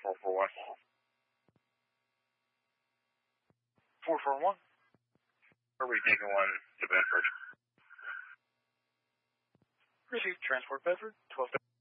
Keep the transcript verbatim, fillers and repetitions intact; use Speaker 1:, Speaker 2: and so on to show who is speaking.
Speaker 1: four four one. four four one. Are we taking one to Bedford? Received transport Bedford, twelve.